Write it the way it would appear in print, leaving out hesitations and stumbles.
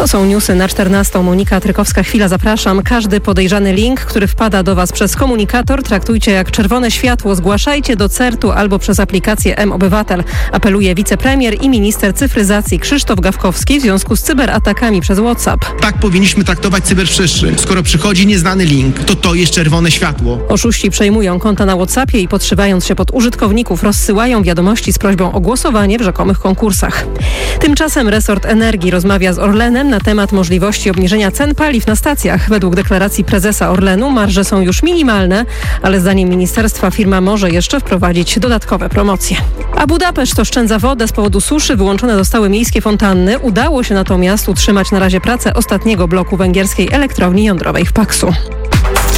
To są newsy na 14. Monika Trykowska-Chwila, zapraszam. Każdy podejrzany link, który wpada do Was przez komunikator, traktujcie jak czerwone światło. Zgłaszajcie do CERT-u albo przez aplikację mObywatel. Apeluje wicepremier i minister cyfryzacji Krzysztof Gawkowski w związku z cyberatakami przez WhatsApp. Tak powinniśmy traktować cyberprzestrzeń. Skoro przychodzi nieznany link, to jest czerwone światło. Oszuści przejmują konta na WhatsAppie i podszywając się pod użytkowników rozsyłają wiadomości z prośbą o głosowanie w rzekomych konkursach. Tymczasem resort energii rozmawia z Orlenem na temat możliwości obniżenia cen paliw na stacjach. Według deklaracji prezesa Orlenu marże są już minimalne, ale zdaniem ministerstwa firma może jeszcze wprowadzić dodatkowe promocje. A Budapeszt oszczędza wodę z powodu suszy. Wyłączone zostały miejskie fontanny. Udało się natomiast utrzymać na razie pracę ostatniego bloku węgierskiej elektrowni jądrowej w Paksu.